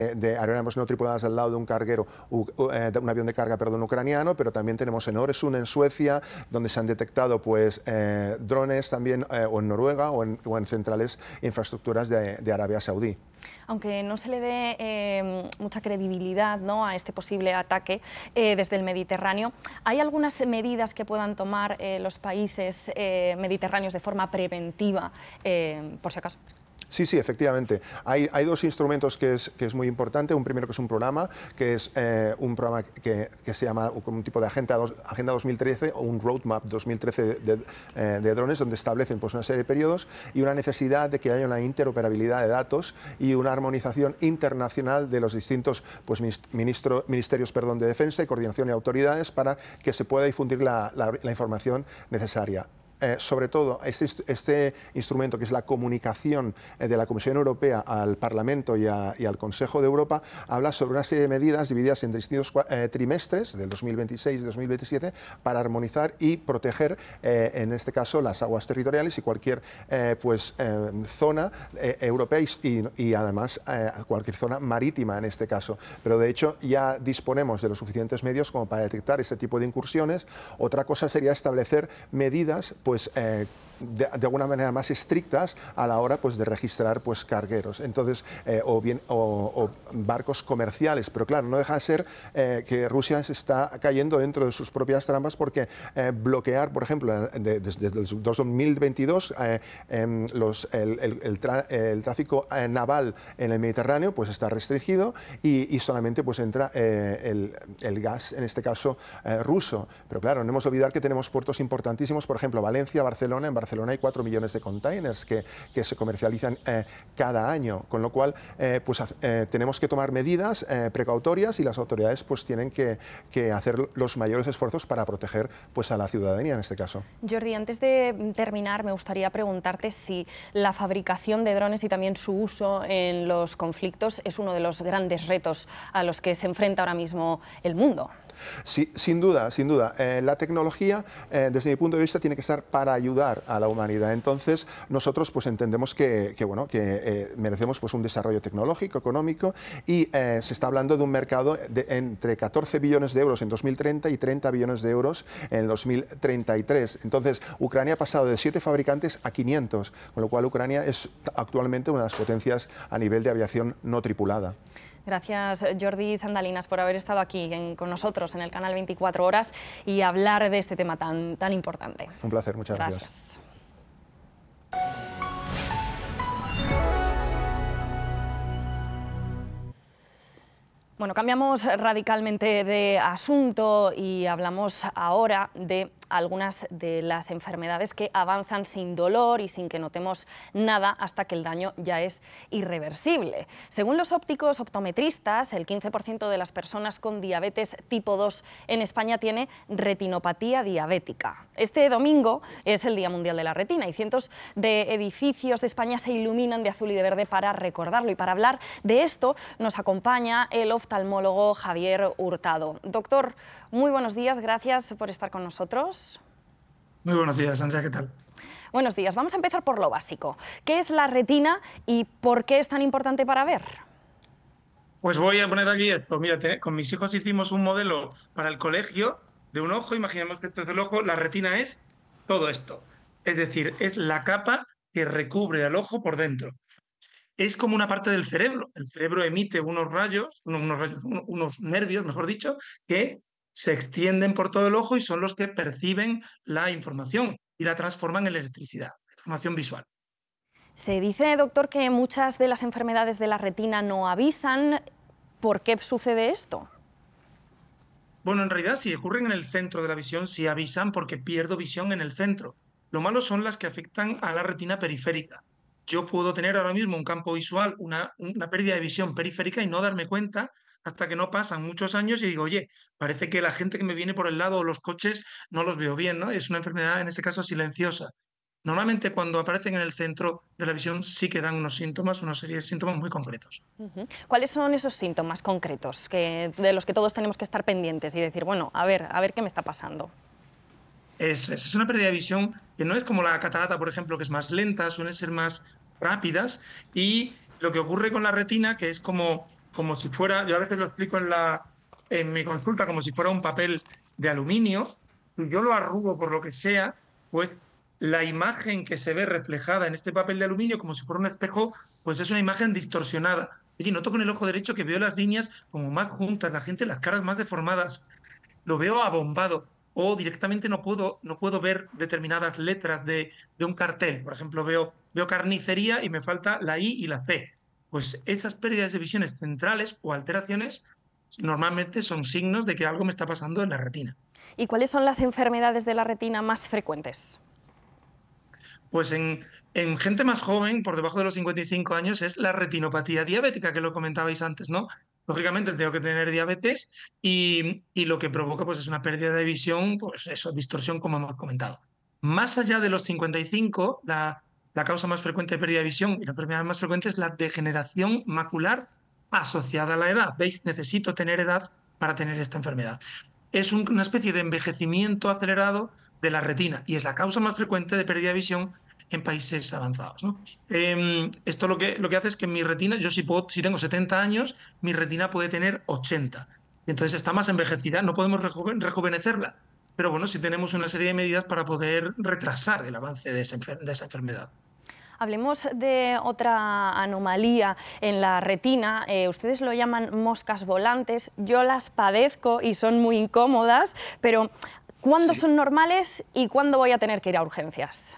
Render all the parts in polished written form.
de aeronaves no tripuladas al lado de un carguero, de un avión de carga, perdón, ucraniano, pero también tenemos en Öresund, en Suecia, donde se han detectado pues, drones también, o en Noruega o en centrales infraestructuras de Arabia Saudí. Aunque no se le dé mucha credibilidad, ¿no?, a este posible ataque desde el Mediterráneo, ¿hay algunas medidas que puedan tomar los países mediterráneos de forma preventiva, por si acaso? Sí, sí, efectivamente. Hay dos instrumentos que es muy importante. Un primero que es un programa, que es un programa que se llama como un tipo de Agenda 2013 o un Roadmap 2013 de drones, donde establecen pues, una serie de periodos y una necesidad de que haya una interoperabilidad de datos y una armonización internacional de los distintos pues, ministerios de defensa y coordinación y autoridades para que se pueda difundir la información necesaria. Sobre todo este instrumento que es la comunicación de la Comisión Europea al Parlamento y al Consejo de Europa habla sobre una serie de medidas divididas en distintos trimestres del 2026 y 2027 para armonizar y proteger en este caso las aguas territoriales y cualquier zona europea y además cualquier zona marítima en este caso. Pero de hecho ya disponemos de los suficientes medios como para detectar este tipo de incursiones. Otra cosa sería establecer medidas de alguna manera más estrictas a la hora pues, de registrar pues, cargueros, entonces, o barcos comerciales, pero claro, no deja de ser que Rusia se está cayendo dentro de sus propias trampas porque bloquear, por ejemplo, desde el 2022 el tráfico naval en el Mediterráneo pues, está restringido y solamente pues, entra el gas, en este caso ruso, pero claro, no hemos de olvidar que tenemos puertos importantísimos, por ejemplo, Valencia, Barcelona. En Barcelona hay 4 millones de containers que se comercializan cada año, con lo cual tenemos que tomar medidas precautorias y las autoridades pues, tienen que hacer los mayores esfuerzos para proteger pues, a la ciudadanía en este caso. Jordi, antes de terminar me gustaría preguntarte si la fabricación de drones y también su uso en los conflictos es uno de los grandes retos a los que se enfrenta ahora mismo el mundo. Sí, sin duda, sin duda. La tecnología, desde mi punto de vista, tiene que estar para ayudar a la humanidad. Entonces, nosotros pues, entendemos que merecemos pues, un desarrollo tecnológico, económico, y se está hablando de un mercado de entre 14 billones de euros en 2030 y 30 billones de euros en 2033. Entonces, Ucrania ha pasado de 7 fabricantes a 500, con lo cual Ucrania es actualmente una de las potencias a nivel de aviación no tripulada. Gracias, Jordi Sandalinas, por haber estado aquí con nosotros en el canal 24 Horas y hablar de este tema tan importante. Un placer, muchas gracias. Bueno, cambiamos radicalmente de asunto y hablamos ahora de algunas de las enfermedades que avanzan sin dolor y sin que notemos nada hasta que el daño ya es irreversible. Según los ópticos optometristas, el 15% de las personas con diabetes tipo 2 en España tiene retinopatía diabética. Este domingo es el Día Mundial de la Retina y cientos de edificios de España se iluminan de azul y de verde para recordarlo. Y para hablar de esto nos acompaña el oftalmólogo Javier Hurtado. Doctor, muy buenos días, gracias por estar con nosotros. Muy buenos días, Andrea, ¿qué tal? Buenos días, vamos a empezar por lo básico. ¿Qué es la retina y por qué es tan importante para ver? Pues voy a poner aquí esto. Mírate, con mis hijos hicimos un modelo para el colegio de un ojo. Imaginemos que esto es el ojo. La retina es todo esto. Es decir, es la capa que recubre al ojo por dentro. Es como una parte del cerebro. El cerebro emite unos rayos, unos nervios, mejor dicho, que se extienden por todo el ojo y son los que perciben la información y la transforman en electricidad, información visual. Se dice, doctor, que muchas de las enfermedades de la retina no avisan. ¿Por qué sucede esto? Bueno, en realidad, si ocurren en el centro de la visión, sí avisan porque pierdo visión en el centro. Lo malo son las que afectan a la retina periférica. Yo puedo tener ahora mismo un campo visual, una pérdida de visión periférica y no darme cuenta hasta que no pasan muchos años y digo, oye, parece que la gente que me viene por el lado o los coches no los veo bien, ¿no? Es una enfermedad, en ese caso, silenciosa. Normalmente cuando aparecen en el centro de la visión sí que dan unos síntomas, una serie de síntomas muy concretos. ¿Cuáles son esos síntomas concretos de los que todos tenemos que estar pendientes y decir, bueno, a ver qué me está pasando? Es una pérdida de visión que no es como la catarata, por ejemplo, que es más lenta, suelen ser más rápidas. Y lo que ocurre con la retina, que es como como si fuera, yo a veces lo explico en mi consulta, como si fuera un papel de aluminio, y yo lo arrugo por lo que sea, pues la imagen que se ve reflejada en este papel de aluminio, como si fuera un espejo, pues es una imagen distorsionada. Oye, noto con el ojo derecho que veo las líneas como más juntas, la gente, las caras más deformadas, lo veo abombado, o directamente no puedo ver determinadas letras de un cartel. Por ejemplo, veo carnicería y me falta la I y la C. Pues esas pérdidas de visiones centrales o alteraciones normalmente son signos de que algo me está pasando en la retina. ¿Y cuáles son las enfermedades de la retina más frecuentes? Pues en gente más joven, por debajo de los 55 años, es la retinopatía diabética, que lo comentabais antes, ¿no? Lógicamente tengo que tener diabetes y lo que provoca pues, es una pérdida de visión, pues eso, distorsión, como hemos comentado. Más allá de los 55, la causa más frecuente de pérdida de visión y la enfermedad más frecuente es la degeneración macular asociada a la edad. ¿Veis? Necesito tener edad para tener esta enfermedad. Es una especie de envejecimiento acelerado de la retina y es la causa más frecuente de pérdida de visión en países avanzados, ¿no? Esto lo que hace es que mi retina, yo si tengo 70 años, mi retina puede tener 80. Entonces está más envejecida, no podemos rejuvenecerla. Pero bueno, sí tenemos una serie de medidas para poder retrasar el avance de esa enfermedad. Hablemos de otra anomalía en la retina. Ustedes lo llaman moscas volantes. Yo las padezco y son muy incómodas, pero ¿cuándo son normales y cuándo voy a tener que ir a urgencias?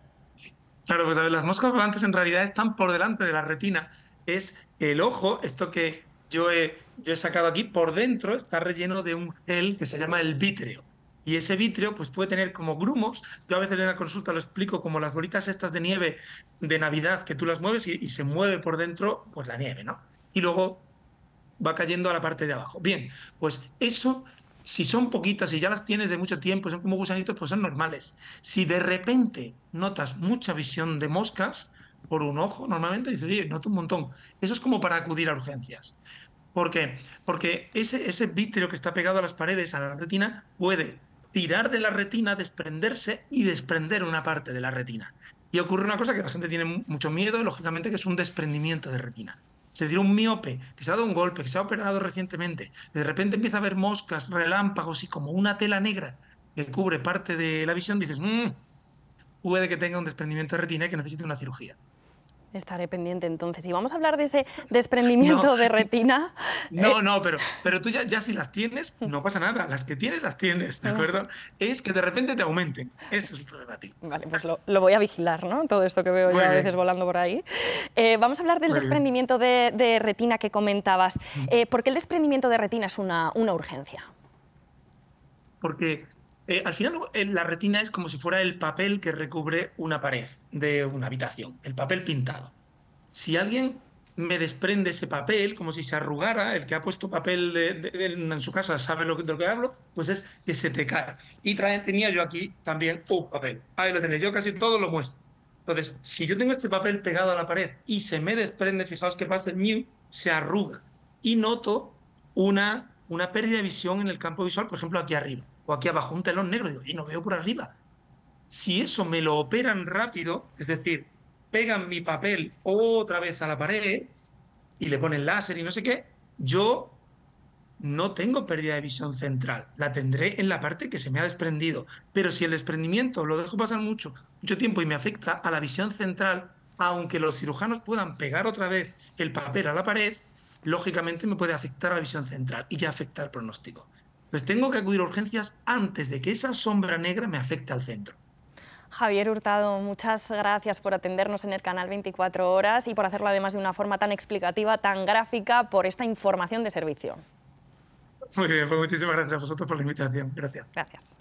Claro, pero las moscas volantes en realidad están por delante de la retina. Es el ojo, esto que yo he sacado aquí, por dentro está relleno de un gel que se llama el vítreo. Y ese vítreo pues, puede tener como grumos. Yo a veces en la consulta lo explico como las bolitas estas de nieve de Navidad, que tú las mueves y se mueve por dentro pues la nieve, ¿no? Y luego va cayendo a la parte de abajo. Bien, pues eso, si son poquitas y ya las tienes de mucho tiempo, son como gusanitos, pues son normales. Si de repente notas mucha visión de moscas por un ojo, normalmente dices, oye, noto un montón. Eso es como para acudir a urgencias. ¿Por qué? Porque ese vítreo que está pegado a las paredes, a la retina, puede tirar de la retina, desprenderse y desprender una parte de la retina. Y ocurre una cosa que la gente tiene mucho miedo, lógicamente, que es un desprendimiento de retina. Es decir, un miope que se ha dado un golpe, que se ha operado recientemente, de repente empieza a ver moscas, relámpagos y como una tela negra que cubre parte de la visión, dices, puede que tenga un desprendimiento de retina y que necesite una cirugía. Estaré pendiente entonces. Y vamos a hablar de ese desprendimiento de retina. No, pero tú ya si las tienes, no pasa nada. Las que tienes, las tienes, ¿de acuerdo? Es que de repente te aumenten. Eso es el problemático. Vale, pues lo voy a vigilar, ¿no? Todo esto que veo yo a veces volando por ahí. Vamos a hablar del desprendimiento de retina que comentabas. ¿Por qué el desprendimiento de retina es una urgencia? Porque al final la retina es como si fuera el papel que recubre una pared de una habitación, el papel pintado. Si alguien me desprende ese papel, como si se arrugara, el que ha puesto papel en su casa sabe de lo que hablo, pues es que se te cae. Y tenía yo aquí también un papel. Ahí lo tenéis, yo casi todo lo muestro. Entonces, si yo tengo este papel pegado a la pared y se me desprende, fijaos que pasa se arruga. Y noto una pérdida de visión en el campo visual, por ejemplo, aquí arriba o aquí abajo, un telón negro. Digo, y no veo por arriba. Si eso me lo operan rápido, es decir, pegan mi papel otra vez a la pared y le ponen láser y no sé qué, yo no tengo pérdida de visión central, la tendré en la parte que se me ha desprendido. Pero si el desprendimiento lo dejo pasar mucho tiempo y me afecta a la visión central, aunque los cirujanos puedan pegar otra vez el papel a la pared, lógicamente me puede afectar a la visión central y ya afecta el pronóstico. Pues tengo que acudir a urgencias antes de que esa sombra negra me afecte al centro. Javier Hurtado, muchas gracias por atendernos en el canal 24 Horas y por hacerlo además de una forma tan explicativa, tan gráfica, por esta información de servicio. Muy bien, pues muchísimas gracias a vosotros por la invitación. Gracias. Gracias.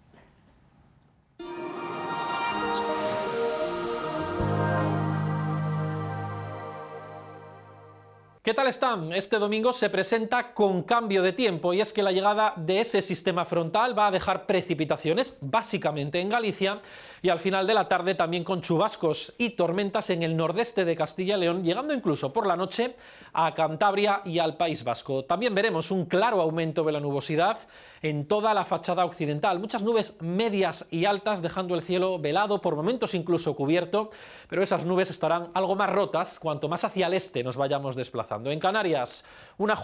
¿Qué tal están? Este domingo se presenta con cambio de tiempo y es que la llegada de ese sistema frontal va a dejar precipitaciones, básicamente en Galicia, y al final de la tarde también con chubascos y tormentas en el nordeste de Castilla y León, llegando incluso por la noche a Cantabria y al País Vasco. También veremos un claro aumento de la nubosidad en toda la fachada occidental. Muchas nubes medias y altas, dejando el cielo velado, por momentos incluso cubierto, pero esas nubes estarán algo más rotas cuanto más hacia el este nos vayamos desplazando. avanzando. En Canarias, una